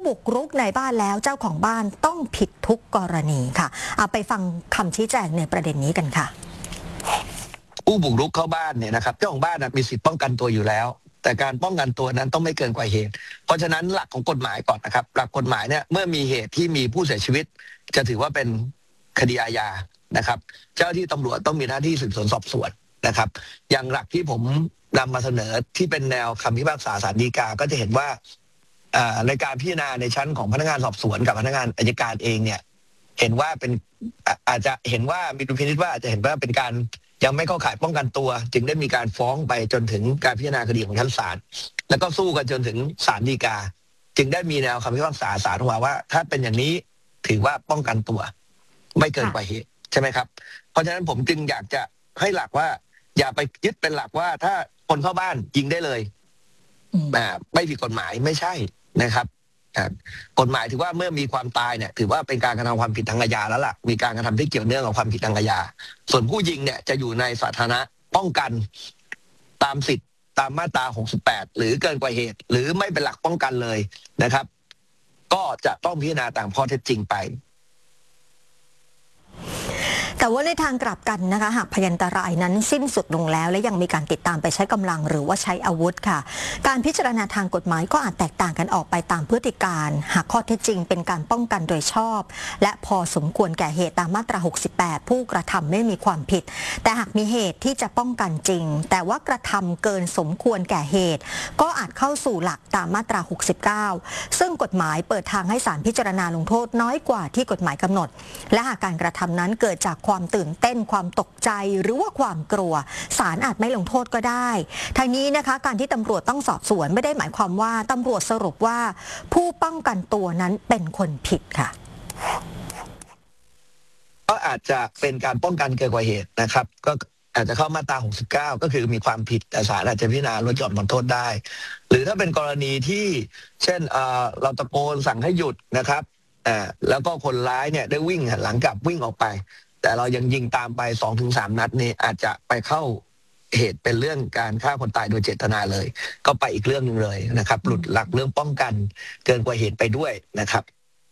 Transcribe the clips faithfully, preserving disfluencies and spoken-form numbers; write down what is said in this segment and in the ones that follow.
บุกรุกในบ้านแล้วเจ้าของบ้านต้องผิดทุกกรณีค่ะเอาไปฟังคำชี้แจงในประเด็นนี้กันค่ะผู้บุกรุกเข้าบ้านเนี่ยนะครับเจ้าของบ้านมีสิทธิป้องกันตัวอยู่แล้วแต่การป้องกันตัวนั้นต้องไม่เกินกว่าเหตุเพราะฉะนั้นหลักของกฎหมายก่อนนะครับหลักกฎหมายเนี่ยเมื่อมีเหตุที่มีผู้เสียชีวิตจะถือว่าเป็นคดีอาญานะครับเจ้าหน้าที่ตำรวจต้องมีหน้าที่สืบสวนสอบสวนนะครับอย่างหลักที่ผมนำมาเสนอที่เป็นแนวคำพิพากษาศาลฎีกาก็จะเห็นว่าในการพิจารณาในชั้นของพนักงานสอบสวนกับพนักงานอัยการเองเนี่ยเห็นว่าเป็นอาจจะเห็นว่ามีดุลพินิจว่าอาจจะเห็นว่าเป็นการยังไม่เข้าข่ายป้องกันตัวจึงได้มีการฟ้องไปจนถึงการพิจารณาคดีของชั้นศาลแล้วก็สู้กันจนถึงศาลฎีกาจึงได้มีแนวคำพิพากษาศาลออกมาว่าถ้าเป็นอย่างนี้ถือว่าป้องกันตัวไม่เกินกว่าเหตุใช่ไหมครับเพราะฉะนั้นผมจึงอยากจะให้หลักว่าอย่าไปยึดเป็นหลักว่าถ้าคนเข้าบ้านยิงได้เลยไม่ผิดกฎหมายไม่ใช่นะครับกฎหมายถือว่าเมื่อมีความตายเนี่ยถือว่าเป็นการกระทำความผิดทางอาญาแล้วล่ะมีการกระทำที่เกี่ยวเนื่องกับความผิดทางอาญาส่วนผู้ยิงเนี่ยจะอยู่ในสาธารณะป้องกันตามสิทธิ์ตามมาตราหกสิบแปดหรือเกินกว่าเหตุหรือไม่เป็นหลักป้องกันเลยนะครับก็จะต้องพิจารณาตามข้อเท็จจริงไปแต่ว่าในทางกลับกันนะคะหากพยันตรายนั้นสิ้นสุดลงแล้วและยังมีการติดตามไปใช้กำลังหรือว่าใช้อาวุธค่ะการพิจารณาทางกฎหมายก็อาจแตกต่างกันออกไปตามพฤติการหากข้อเท็จจริงเป็นการป้องกันโดยชอบและพอสมควรแก่เหตุตามมาตราหกสิบแปดผู้กระทำไม่มีความผิดแต่หากมีเหตุที่จะป้องกันจริงแต่ว่ากระทำเกินสมควรแก่เหตุก็อาจเข้าสู่หลักตามมาตราหกสิบเก้าซึ่งกฎหมายเปิดทางให้ศาลพิจารณาลงโทษน้อยกว่าที่กฎหมายกำหนดและหากการกระทำนั้นเกิดจากความตื่นเต้นความตกใจหรือว่าความกลัวศาลอาจไม่ลงโทษก็ได้ทางนี้นะคะการที่ตำรวจต้องสอบสวนไม่ได้หมายความว่าตำรวจสรุปว่าผู้ป้องกันตัวนั้นเป็นคนผิดค่ะก็อาจจะเป็นการป้องกันเกินกว่าเหตุนะครับก็อาจจะเข้ามาตราหกสิบเก้าก็คือมีความผิดแต่ศาลอาจจะพิจารณาลดหย่อนผ่อนโทษได้หรือถ้าเป็นกรณีที่เช่นเอ่อเราตะโกนสั่งให้หยุดนะครับอ่าแล้วก็คนร้ายเนี่ยได้วิ่งหลังกลับวิ่งออกไปแต่เรายังยิงตามไป สองถึงสาม นัดนี้อาจจะไปเข้าเหตุเป็นเรื่องการฆ่าคนตายโดยเจตนาเลยก็ไปอีกเรื่องนึงเลยนะครับหลุดหลักเรื่องป้องกันเกินกว่าเหตุไปด้วยนะครับ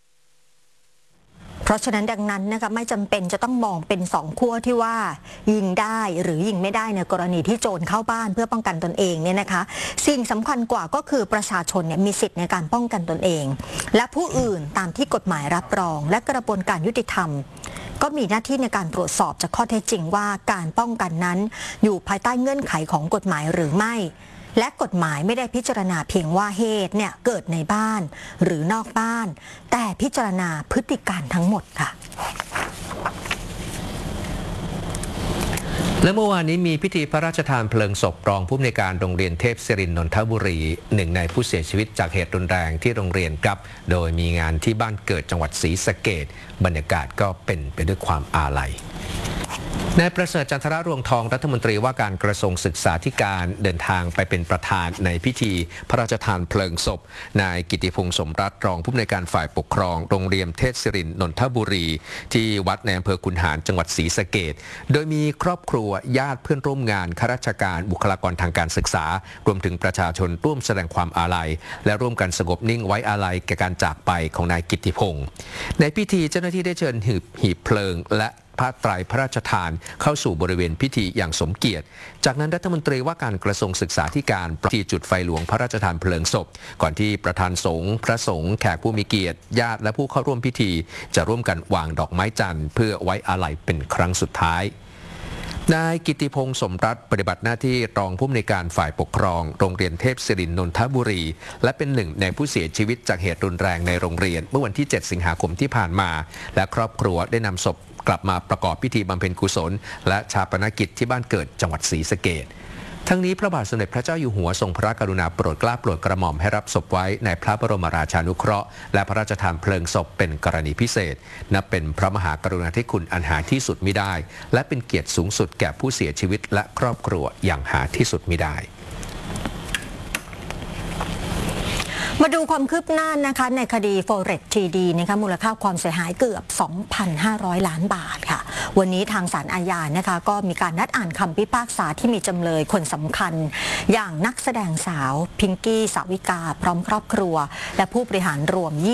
เพราะฉะนั้นดังนั้นนะคะไม่จำเป็นจะต้องมองเป็นสองขั้วที่ว่ายิงได้หรือยิงไม่ได้ในกรณีที่โจรเข้าบ้านเพื่อป้องกันตนเองเนี่ยนะคะสิ่งสำคัญกว่าก็คือประชาชนเนี่ยมีสิทธิ์ในการป้องกันตนเองและผู้อื่นตามที่กฎหมายรับรองและกระบวนการยุติธรรมก็มีหน้าที่ในการตรวจสอบจากข้อเท็จจริงว่าการป้องกันนั้นอยู่ภายใต้เงื่อนไขของกฎหมายหรือไม่และกฎหมายไม่ได้พิจารณาเพียงว่าเหตุเนี่ยเกิดในบ้านหรือนอกบ้านแต่พิจารณาพฤติการทั้งหมดค่ะและเมื่อวานนี้มีพิธีพระราชทานเพลิงศพรองผู้อำนวยการโรงเรียนเทพศิรินทร์นนทบุรีหนึ่งในผู้เสียชีวิตจากเหตุรุนแรงที่โรงเรียนครับโดยมีงานที่บ้านเกิดจังหวัดศรีสะเกษบรรยากาศก็เป็นไปด้วยความอาลัยนายประเสริฐจันทรรวงทองรัฐมนตรีว่าการกระทรวงศึกษาธิการเดินทางไปเป็นประธานในพิธีพระราชทานเพลิงศพนายกิติพงษ์สมรัตน์รองผู้อำนวยการฝ่ายปกครองโรงเรียนเทพศิรินทร์นนทบุรีที่วัดในอำเภอขุนหารจังหวัดศรีสะเกษโดยมีครอบครัวญาติเพื่อนร่วมงานข้าราชการบุคลากรทางการศึกษารวมถึงประชาชนร่วมแสดงความอาลัยและร่วมกันสงบนิ่งไว้อาลัยแก่การจากไปของนายกิติพงษ์ในพิธีเจ้าหน้าที่ได้เชิญหีบหีบเพลิงและผ้าไตรพระราชทานเข้าสู่บริเวณพิธีอย่างสมเกียรติจากนั้นรัฐมนตรีว่าการกระทรวงศึกษาธิการประทีจุดไฟหลวงพระราชทานเพลิงศพก่อนที่ประธานสงฆ์พระสงฆ์แขกผู้มีเกียรติญาติและผู้เข้าร่วมพิธีจะร่วมกันวางดอกไม้จันทร์เพื่อไว้อาลัยเป็นครั้งสุดท้ายนายกิติพงษ์สมรัตน์ปฏิบัติหน้าที่รองผู้อำนวยการฝ่ายปกครองโรงเรียนเทพศิรินทร์นนทบุรีและเป็นหนึ่งในผู้เสียชีวิตจากเหตุรุนแรงในโรงเรียนเมื่อวันที่เจ็ดสิงหาคมที่ผ่านมาและครอบครัวได้นำศพกลับมาประกอบพิธีบำเพ็ญกุศลและชาปนกิจที่บ้านเกิดจังหวัดศรีสะเกษทั้งนี้พระบาทสมเด็จพระเจ้าอยู่หัวทรงพระกรุณาโปรดเกล้าโปรดกระหม่อมให้รับศพไว้ในพระบรมราชานุเคราะห์และพระราชทานเพลิงศพเป็นกรณีพิเศษนับเป็นพระมหากรุณาธิคุณอันหาที่สุดมิได้และเป็นเกียรติสูงสุดแก่ผู้เสียชีวิตและครอบครัวอย่างหาที่สุดมิได้มาดูความคืบหน้านะคะในคดี Forex ที ดี นะคะมูลค่าความเสียหายเกือบ สองพันห้าร้อย ล้านบาทค่ะวันนี้ทางศาลอาญานะคะก็มีการนัดอ่านคำพิพากษาที่มีจำเลยคนสำคัญอย่างนักแสดงสาวพิงกี้สาวิกาพร้อมครอบครัวและผู้บริหารรวม